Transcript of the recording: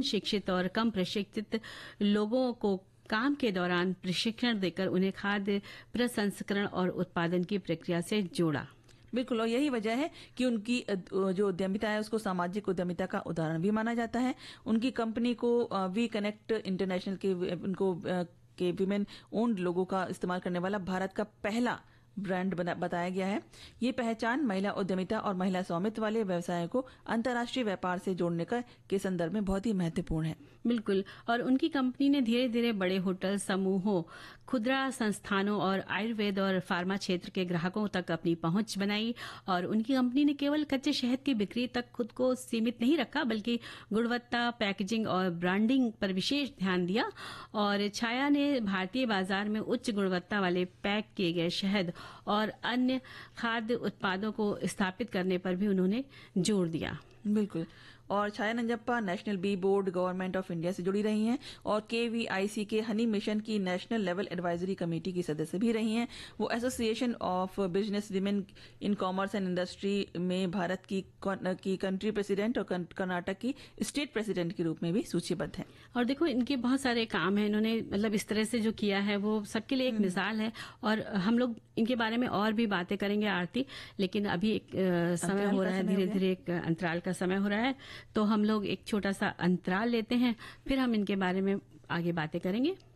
शिक्षित और कम प्रशिक्षित लोगों को काम के दौरान प्रशिक्षण देकर उन्हें खाद्य प्रसंस्करण और उत्पादन की प्रक्रिया से जोड़ा। बिल्कुल, और यही वजह है कि उनकी जो उद्यमिता है उसको सामाजिक उद्यमिता का उदाहरण भी माना जाता है। उनकी कंपनी को वी कनेक्ट इंटरनेशनल के विमेन ओन्ड लोगों का इस्तेमाल करने वाला भारत का पहला ब्रांड बताया गया है। ये पहचान महिला उद्यमिता और महिला स्वामित्व वाले व्यवसायों को अंतर्राष्ट्रीय व्यापार से जोड़ने के संदर्भ में बहुत ही महत्वपूर्ण है। बिल्कुल, और उनकी कंपनी ने धीरे धीरे बड़े होटल समूहों, खुदरा संस्थानों और आयुर्वेद और फार्मा क्षेत्र के ग्राहकों तक अपनी पहुंच बनाई। और उनकी कंपनी ने केवल कच्चे शहद की बिक्री तक खुद को सीमित नहीं रखा, बल्कि गुणवत्ता, पैकेजिंग और ब्रांडिंग पर विशेष ध्यान दिया। और छाया ने भारतीय बाजार में उच्च गुणवत्ता वाले पैक किए गए शहद और अन्य खाद्य उत्पादों को स्थापित करने पर भी उन्होंने जोर दिया। बिल्कुल, और छाया Nanjappa national B board government of India से जुड़ी रही हैं और KVIC के हनी मिशन की नेशनल लेवल एडवाइजरी कमेटी की सदस्य भी रही हैं। वो association of business women in commerce and industry में भारत की कंट्री प्रेसिडेंट और कर्नाटक की स्टेट प्रेसिडेंट के रूप में भी सूचीबद्ध है। और देखो, इनके बहुत सारे काम हैं, इन्होंने मतलब इस तरह से जो किया है वो सबके लिए एक मिसाल है। और हम लोग इनके बारे में और भी बातें करेंगे आरती, लेकिन अभी एक समय हो रहा है, धीरे धीरे एक अंतराल का समय हो रहा है, तो हम लोग एक छोटा सा अंतराल लेते हैं, फिर हम इनके बारे में आगे बातें करेंगे।